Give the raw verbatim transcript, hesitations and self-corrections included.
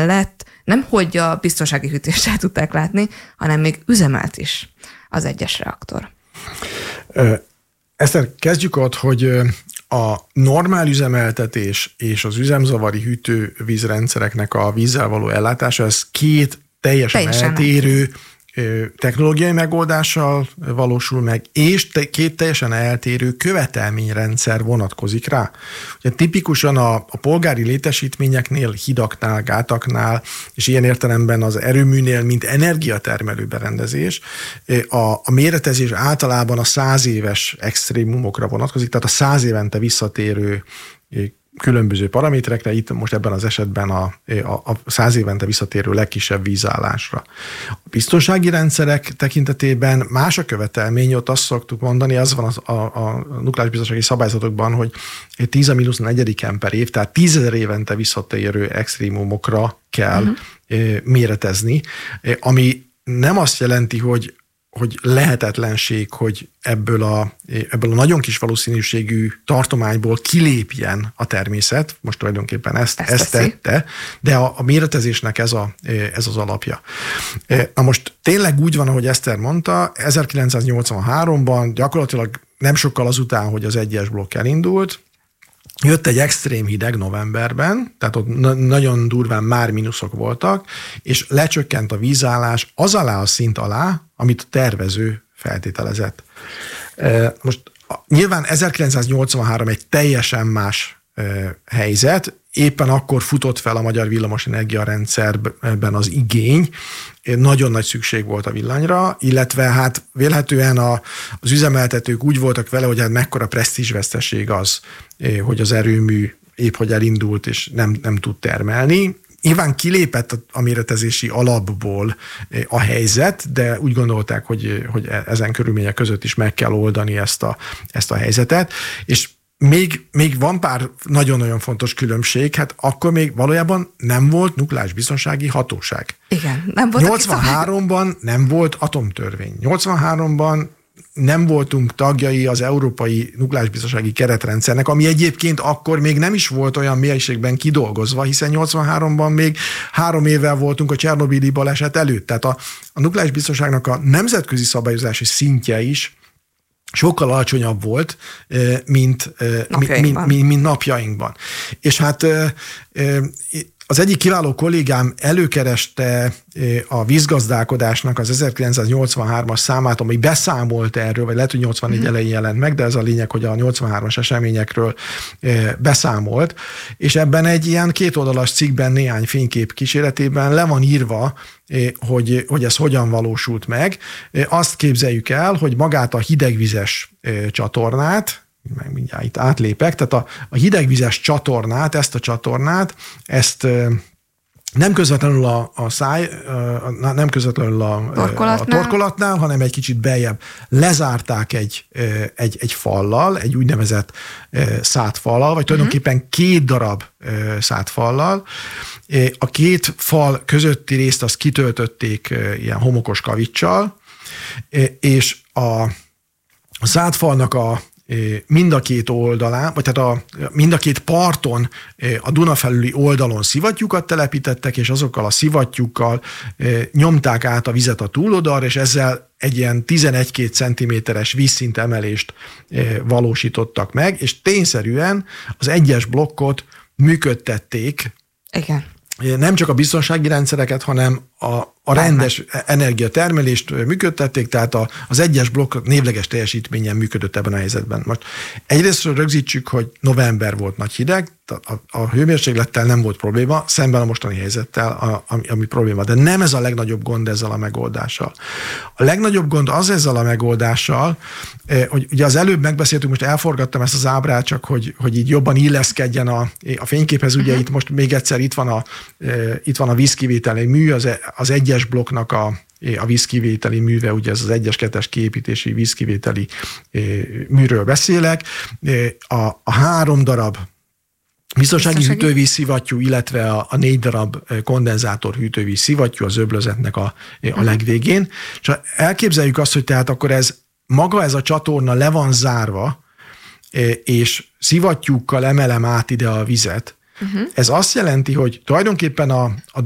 mellett nem hogy a biztonsági hűtést el tudták látni, hanem még üzemelt is az egyes reaktor. Eszter, kezdjük ott, hogy a normál üzemeltetés és az üzemzavari hűtővízrendszereknek a vízzel való ellátása, ez két teljesen, teljesen eltérő technológiai megoldással valósul meg, és te, két teljesen eltérő követelményrendszer vonatkozik rá. Ugye tipikusan a, a polgári létesítményeknél, hidaknál, gátaknál, és ilyen értelemben az erőműnél, mint energiatermelő berendezés, a, a méretezés általában a száz éves extrémumokra vonatkozik, tehát a száz évente visszatérő különböző paraméterekre, itt most ebben az esetben a, a, a száz évente visszatérő legkisebb vízállásra. A biztonsági rendszerek tekintetében más a követelmény, ott azt szoktuk mondani, az van az, a, a nukleáris biztonsági szabályzatokban, hogy tíz a mínusz negyediken per év, tehát tízezer évente visszatérő extrémumokra kell uh-huh. méretezni, ami nem azt jelenti, hogy hogy lehetetlenség, hogy ebből a, ebből a nagyon kis valószínűségű tartományból kilépjen a természet, most tulajdonképpen ezt, ezt, ezt tette, de a, a méretezésnek ez, a, ez az alapja. Na most tényleg úgy van, ahogy Eszter mondta, ezerkilencszáznyolcvanháromban gyakorlatilag nem sokkal azután, hogy az egyes blokk elindult, jött egy extrém hideg novemberben, tehát ott na- nagyon durván már mínuszok voltak, és lecsökkent a vízállás az alá a szint alá, amit a tervező feltételezett. Most nyilván ezerkilencszáznyolcvanhárom egy teljesen más helyzet, éppen akkor futott fel a magyar villamosenergia rendszerben az igény, nagyon nagy szükség volt a villanyra, illetve hát vélhetően a, az üzemeltetők úgy voltak vele, hogy hát mekkora presztízsveszteség az, hogy az erőmű épp hogy elindult, és nem, nem tud termelni. Nyilván kilépett a méretezési alapból a helyzet, de úgy gondolták, hogy, hogy ezen körülmények között is meg kell oldani ezt a, ezt a helyzetet, és Még, még van pár nagyon-nagyon fontos különbség, hát akkor még valójában nem volt nukleáris biztonsági hatóság. Igen, nem volt. nyolcvanháromban nem volt atomtörvény. nyolcvanháromban nem voltunk tagjai az Európai Nukleáris Biztonsági Keretrendszernek, ami egyébként akkor még nem is volt olyan mélységben kidolgozva, hiszen nyolcvanháromban még három évvel voltunk a Csernobili baleset előtt. Tehát a, a nukleáris biztonságnak a nemzetközi szabályozási szintje is sokkal alacsonyabb volt, mint napjainkban. Mint, mint napjainkban. És hát az egyik kiváló kollégám előkereste a vízgazdálkodásnak az ezerkilencszáznyolcvanhármas számát, ami beszámolt erről, vagy lehet, hogy nyolcvannégy mm. elején jelent meg, de ez a lényeg, hogy a nyolcvanhármas eseményekről beszámolt, és ebben egy ilyen kétoldalas cikkben néhány fénykép kíséretében le van írva, hogy, hogy ez hogyan valósult meg. Azt képzeljük el, hogy magát a hidegvizes csatornát, meg mindjárt itt átlépek, tehát a, a hidegvizes csatornát, ezt a csatornát, ezt nem közvetlenül a, a száj, a, nem közvetlenül a torkolatnál. a torkolatnál, hanem egy kicsit beljebb lezárták egy, egy, egy fallal, egy úgynevezett szátfallal, vagy tulajdonképpen két darab szátfallal. A két fal közötti részt azt kitöltötték ilyen homokos kaviccsal, és a, a szátfalnak a mind a két oldalán, vagy tehát a, mind a két parton a Duna felüli oldalon szivattyúkat telepítettek, és azokkal a szivattyúkkal nyomták át a vizet a túloldalra, és ezzel egy ilyen tizenegy-két centiméteres vízszint emelést valósítottak meg, és tényszerűen az egyes blokkot működtették. Igen. Nem csak a biztonsági rendszereket, hanem a, a rendes energiatermelést működtették, tehát a, az egyes blokk névleges teljesítményen működött ebben a helyzetben. Most egyrésztről rögzítsük, hogy november volt nagy hideg, a, a hőmérséklettel nem volt probléma, szemben a mostani helyzettel, a, ami, ami probléma. De nem ez a legnagyobb gond ezzel a megoldással. A legnagyobb gond az ezzel a megoldással, hogy ugye az előbb megbeszéltünk, most elforgattam ezt az ábrát, csak hogy, hogy így jobban illeszkedjen a, a fényképhez. Ugye uh-huh. itt most még egyszer itt van a, itt van a vízkivételi mű, az, az egyes blokknak a, a vízkivételi műve, ugye ez az egyes-kettes kiépítési vízkivételi műről beszélek. A, a három darab biztonsági hűtővíz szivattyú, illetve a, a négy darab kondenzátor hűtővíz szivattyú az öblözetnek a, a legvégén. És elképzeljük azt, hogy tehát akkor ez maga ez a csatorna le van zárva, és szivattyúkkal emelem át ide a vizet. Uh-huh. Ez azt jelenti, hogy tulajdonképpen a, a